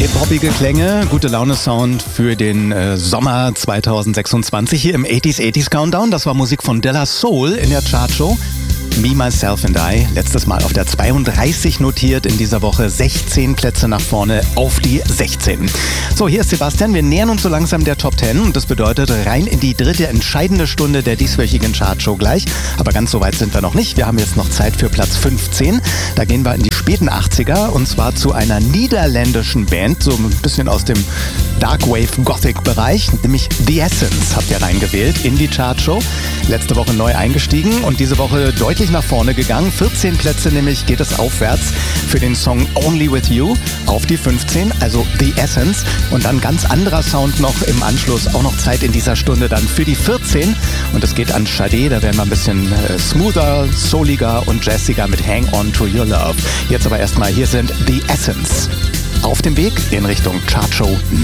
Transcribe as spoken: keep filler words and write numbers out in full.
Hip-hoppige Klänge, gute Laune-Sound für den äh, Sommer zweitausendsechsundzwanzig hier im achtziger achtziger Countdown. Das war Musik von De La Soul in der Chartshow. Me, Myself and I, letztes Mal auf der zweiunddreißig notiert, in dieser Woche sechzehn Plätze nach vorne auf die sechzehn. So, hier ist Sebastian, wir nähern uns so langsam der Top zehn und das bedeutet rein in die dritte entscheidende Stunde der dieswöchigen Chartshow gleich. Aber ganz so weit sind wir noch nicht, wir haben jetzt noch Zeit für Platz fünfzehn. Da gehen wir in die späten achtziger und zwar zu einer niederländischen Band, so ein bisschen aus dem Darkwave-Gothic-Bereich, nämlich The Essence habt ihr reingewählt in die Chartshow. Letzte Woche neu eingestiegen und diese Woche deutlich nach vorne gegangen. vierzehn Plätze nämlich geht es aufwärts für den Song Only With You auf die fünfzehn, also The Essence. Und dann ganz anderer Sound noch im Anschluss, auch noch Zeit in dieser Stunde dann für die vierzehn. Und es geht an Sade, da werden wir ein bisschen äh, smoother, souliger und jazziger mit Hang On To Your Love. Jetzt aber erstmal, hier sind The Essence auf dem Weg in Richtung Chartshow.